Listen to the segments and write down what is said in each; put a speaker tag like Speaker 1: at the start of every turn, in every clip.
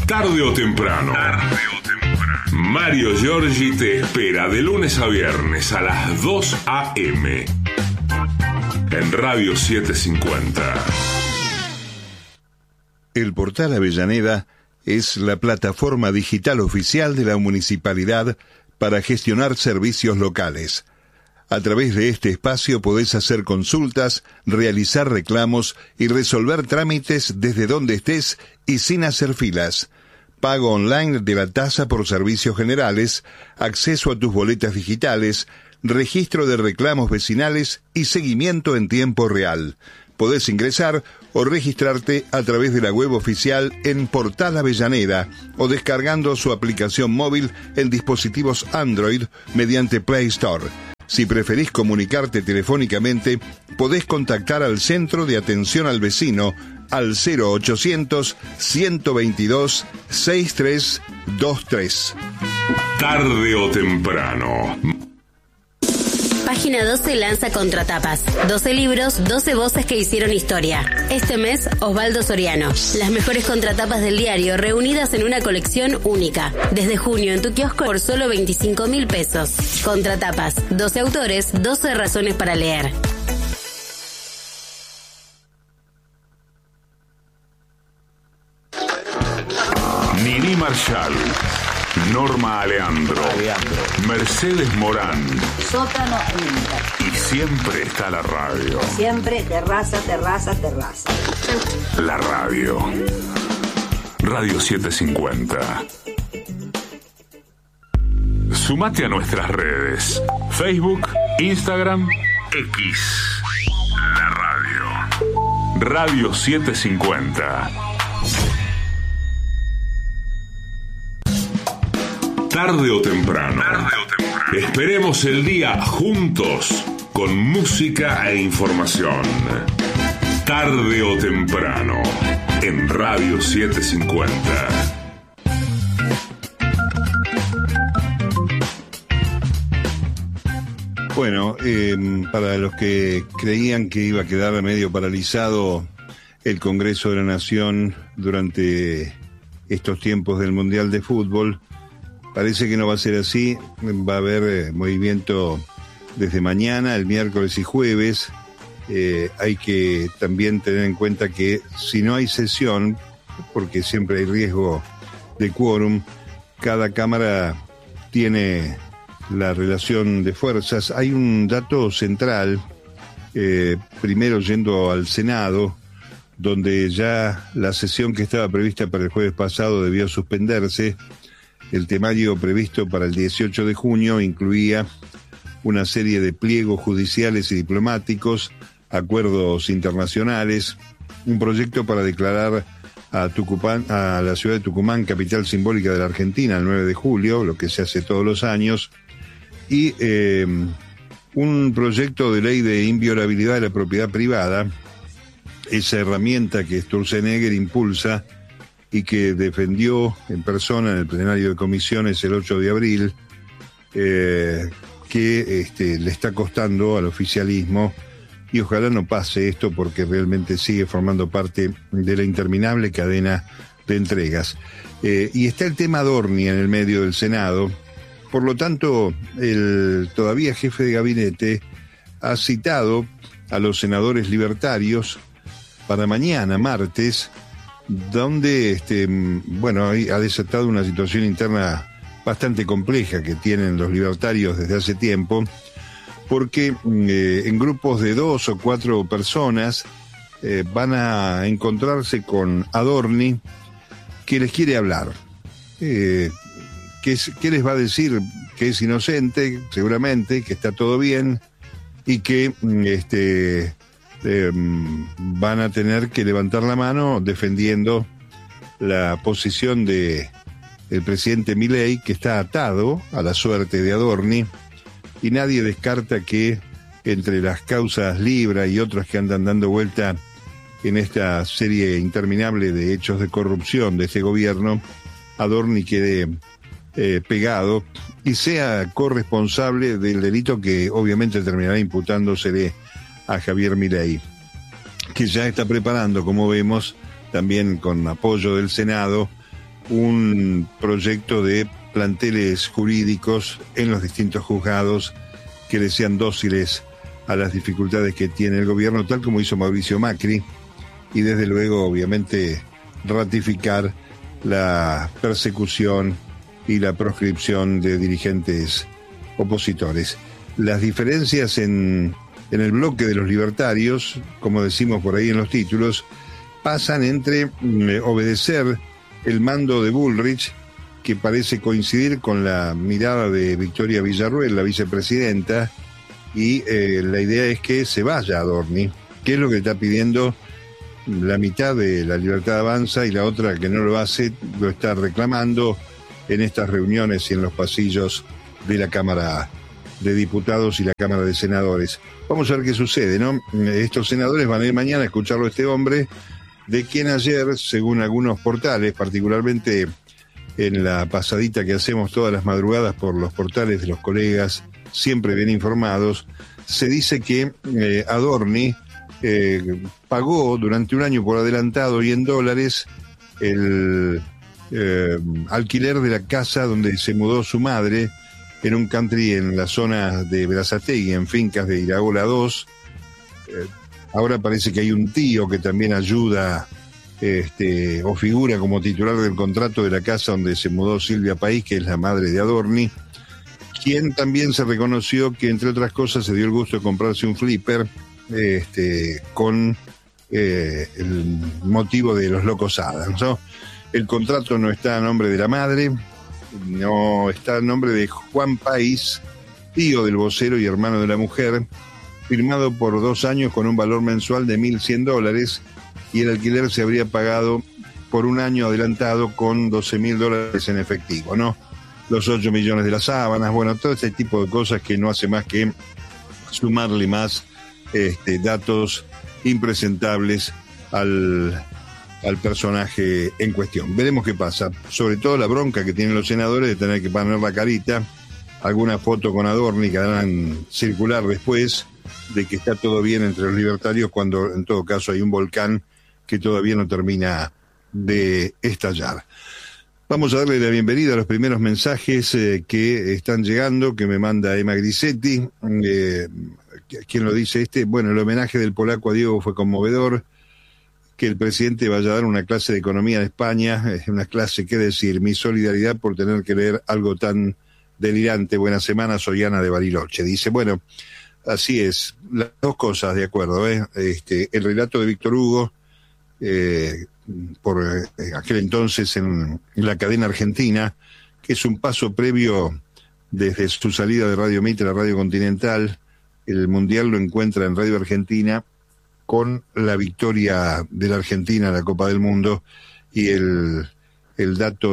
Speaker 1: Tarde o temprano. Mario Giorgi te espera de lunes a viernes a las 2 a.m. en Radio 750.
Speaker 2: El portal Avellaneda es la plataforma digital oficial de la municipalidad para gestionar servicios locales. A través de este espacio podés hacer consultas, realizar reclamos y resolver trámites desde donde estés y sin hacer filas. Pago online de la tasa por servicios generales, acceso a tus boletas digitales, registro de reclamos vecinales y seguimiento en tiempo real. Podés ingresar o registrarte a través de la web oficial en Portal Avellaneda o descargando su aplicación móvil en dispositivos Android mediante Play Store. Si preferís comunicarte telefónicamente, podés contactar al Centro de Atención al Vecino al 0800-122-6323.
Speaker 1: Tarde o temprano.
Speaker 3: Página 12 lanza Contratapas. 12 libros, 12 voces que hicieron historia. Este mes, Osvaldo Soriano. Las mejores contratapas del diario reunidas en una colección única. Desde junio en tu kiosco por solo 25.000 pesos. Contratapas. 12 autores, 12 razones para leer.
Speaker 1: Nini Marshall, Norma Aleandro, Mercedes Morán.
Speaker 4: Sótano Inter.
Speaker 1: Y siempre está la radio.
Speaker 4: Siempre terraza, terraza, terraza.
Speaker 1: La radio. Radio 750. Sumate a nuestras redes. Facebook, Instagram, X. La radio. Radio 750. Tarde o temprano. Esperemos el día juntos con música e información. Tarde o temprano en Radio 750.
Speaker 2: Bueno, para los que creían que iba a quedar medio paralizado el Congreso de la Nación durante estos tiempos del Mundial de Fútbol, parece que no va a ser así. Va a haber movimiento desde mañana, el miércoles y jueves. Hay que también tener en cuenta que si no hay sesión, porque siempre hay riesgo de quórum, cada Cámara tiene la relación de fuerzas. Hay un dato central, primero yendo al Senado, donde ya la sesión que estaba prevista para el jueves pasado debió suspenderse. El temario previsto para el 18 de junio incluía una serie de pliegos judiciales y diplomáticos, acuerdos internacionales, un proyecto para declarar a la ciudad de Tucumán capital simbólica de la Argentina el 9 de julio, lo que se hace todos los años, y un proyecto de ley de inviolabilidad de la propiedad privada, esa herramienta que Sturzenegger impulsa y que defendió en persona en el plenario de comisiones el 8 de abril, que le está costando al oficialismo, y ojalá no pase esto porque realmente sigue formando parte de la interminable cadena de entregas. Y está el tema Adorni en el medio del Senado. Por lo tanto, el todavía jefe de gabinete ha citado a los senadores libertarios para mañana, martes, donde ha desatado una situación interna bastante compleja que tienen los libertarios desde hace tiempo, porque en grupos de 2 o 4 personas van a encontrarse con Adorni, que les quiere hablar, que les va a decir que es inocente, seguramente, que está todo bien, y que van a tener que levantar la mano defendiendo la posición del presidente Milei, que está atado a la suerte de Adorni, y nadie descarta que entre las causas Libra y otras que andan dando vuelta en esta serie interminable de hechos de corrupción de este gobierno, Adorni quede pegado y sea corresponsable del delito que obviamente terminará imputándosele a Javier Milei, que ya está preparando, como vemos, también con apoyo del Senado, un proyecto de planteles jurídicos en los distintos juzgados que le sean dóciles a las dificultades que tiene el gobierno, tal como hizo Mauricio Macri, y desde luego, obviamente, ratificar la persecución y la proscripción de dirigentes opositores. Las diferencias en el bloque de los libertarios, como decimos por ahí en los títulos, pasan entre obedecer el mando de Bullrich, que parece coincidir con la mirada de Victoria Villarruel, la vicepresidenta, y la idea es que se vaya Adorni, que es lo que está pidiendo la mitad de La Libertad Avanza, y la otra, que no lo hace, lo está reclamando en estas reuniones y en los pasillos de la Cámara de Diputados y la Cámara de Senadores. Vamos a ver qué sucede, ¿no? Estos senadores van a ir mañana a escucharlo a este hombre, de quien ayer, según algunos portales, particularmente en la pasadita que hacemos todas las madrugadas por los portales de los colegas, siempre bien informados, se dice que Adorni pagó durante un año por adelantado y en dólares el alquiler de la casa donde se mudó su madre, en un country en la zona de Berazategui, en fincas de Iraola 2. Ahora parece que hay un tío que también ayuda o figura como titular del contrato de la casa donde se mudó Silvia País, que es la madre de Adorni, quien también se reconoció que, entre otras cosas, se dio el gusto de comprarse un flipper con el motivo de los Locos Adams, ¿no? El contrato no está a nombre de la madre, no está a nombre de Juan País, tío del vocero y hermano de la mujer, firmado por 2 años con un valor mensual de $1.100, y el alquiler se habría pagado por un año adelantado con $12.000 en efectivo, ¿no? Los 8 millones de las sábanas, bueno, todo este tipo de cosas que no hace más que sumarle más datos impresentables al personaje en cuestión. Veremos qué pasa, sobre todo la bronca que tienen los senadores de tener que poner la carita, alguna foto con Adorni que harán circular después, de que está todo bien entre los libertarios, cuando en todo caso hay un volcán que todavía no termina de estallar. Vamos a darle la bienvenida a los primeros mensajes que están llegando, que me manda Emma Grisetti. ¿Quién lo dice Bueno, el homenaje del polaco a Diego fue conmovedor. Que el presidente vaya a dar una clase de economía en España, una clase, qué decir, mi solidaridad por tener que leer algo tan delirante. Buena semana, soy Ana de Bariloche. Dice, bueno, así es, las dos cosas, de acuerdo, el relato de Víctor Hugo, por aquel entonces en la cadena argentina, que es un paso previo desde su salida de Radio Mitre a Radio Continental. El Mundial lo encuentra en Radio Argentina con la victoria de la Argentina en la Copa del Mundo, y el relato,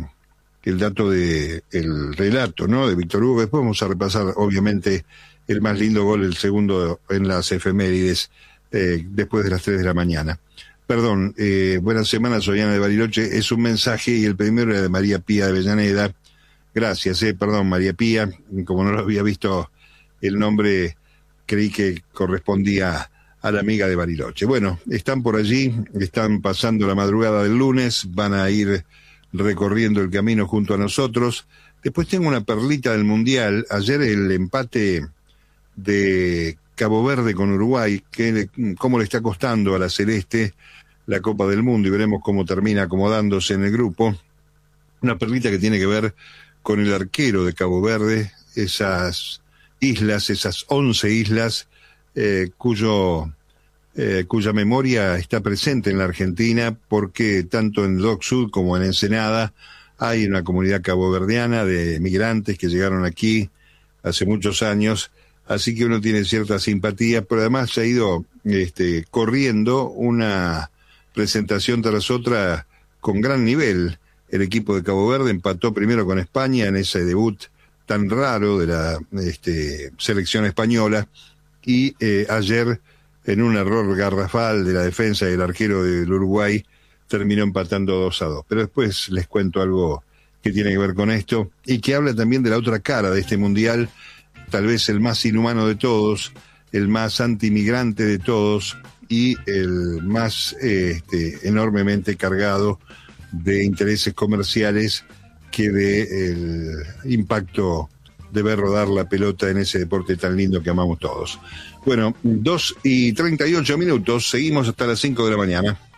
Speaker 2: ¿no?, de Víctor Hugo. Después vamos a repasar, obviamente, el más lindo gol, el segundo en las efemérides, después de las 3 de la mañana. Perdón, buena semana, soy Ana de Bariloche. Es un mensaje, y el primero era de María Pía de Avellaneda. Gracias, perdón, María Pía, como no lo había visto el nombre, creí que correspondía a la amiga de Bariloche. Bueno, están por allí, están pasando la madrugada del lunes, van a ir recorriendo el camino junto a nosotros. Después tengo una perlita del Mundial. Ayer el empate de Cabo Verde con Uruguay, cómo le está costando a la Celeste la Copa del Mundo, y veremos cómo termina acomodándose en el grupo. Una perlita que tiene que ver con el arquero de Cabo Verde, esas islas, esas 11 islas, cuya memoria está presente en la Argentina, porque tanto en Dock Sud como en Ensenada hay una comunidad caboverdiana de migrantes que llegaron aquí hace muchos años, así que uno tiene cierta simpatía, pero además se ha ido corriendo una presentación tras otra con gran nivel. El equipo de Cabo Verde empató primero con España en ese debut tan raro de la selección española, y ayer, en un error garrafal de la defensa del arquero del Uruguay, terminó empatando 2-2. Pero después les cuento algo que tiene que ver con esto, y que habla también de la otra cara de este Mundial, tal vez el más inhumano de todos, el más antimigrante de todos, y el más enormemente cargado de intereses comerciales que de el impacto de ver rodar la pelota en ese deporte tan lindo que amamos todos. Bueno, 2:38, seguimos hasta las 5 de la mañana.